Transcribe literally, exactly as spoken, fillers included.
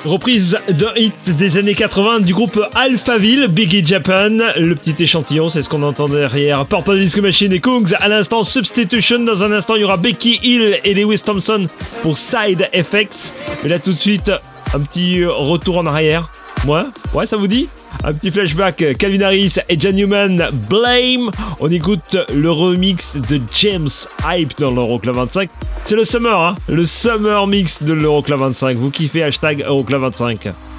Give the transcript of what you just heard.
Reprise de hit des années quatre-vingts du groupe Alphaville, Biggie Japan. Le petit échantillon, c'est ce qu'on entend derrière Purple Disco Machine et Kungs. À l'instant, Substitution. Dans un instant, il y aura Becky Hill et Lewis Thompson pour Side Effects. Mais là, tout de suite, un petit retour en arrière. Ouais, ouais, ça vous dit ? Un petit flashback, Calvin Harris et John Newman, Blame. On écoute le remix de James Hype dans l'Euroclub vingt-cinq. C'est le Summer, hein, le Summer Mix de l'Euroclub vingt-cinq. Vous kiffez, hashtag Euroclub vingt-cinq.